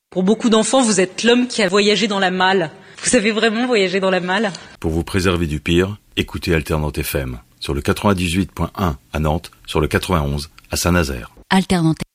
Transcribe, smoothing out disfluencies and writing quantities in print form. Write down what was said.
Pour beaucoup d'enfants, vous êtes l'homme qui a voyagé dans la malle. Vous avez vraiment voyagé dans la malle ? Pour vous préserver du pire, écoutez Alternante FM. Sur le 98.1 à Nantes, sur le 91 à Saint-Nazaire. Alternante.